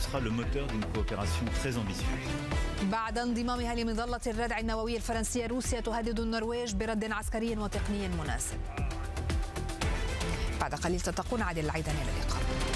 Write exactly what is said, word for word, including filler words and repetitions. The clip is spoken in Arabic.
sera le moteur d'une coopération très ambitieuse. بعد انضمامها لمظلة الردع النووي الفرنسية، روسيا تهدد النرويج برد عسكري وتقني مناسب. بعد قليل تلتقون عادل العيداني. إلى اللقاء.